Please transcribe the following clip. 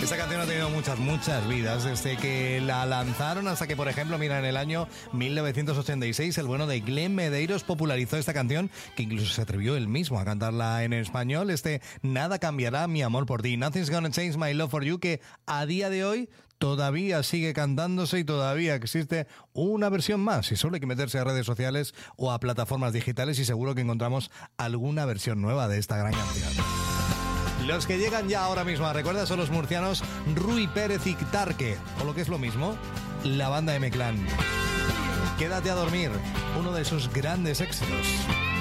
Esta canción ha tenido muchas vidas, desde que la lanzaron hasta que, por ejemplo, mira, en el año 1986 el bueno de Glenn Medeiros popularizó esta canción, que incluso se atrevió él mismo a cantarla en español, Nada cambiará mi amor por ti, Nothing's Gonna Change My Love for You, que a día de hoy todavía sigue cantándose y todavía existe una versión más, y solo hay que meterse a redes sociales o a plataformas digitales y seguro que encontramos alguna versión nueva de esta gran canción. Los que llegan ya ahora mismo, recuerda, son los murcianos Rui Pérez y Tarque, o lo que es lo mismo, la banda M-Clan. Quédate a dormir, uno de sus grandes éxitos.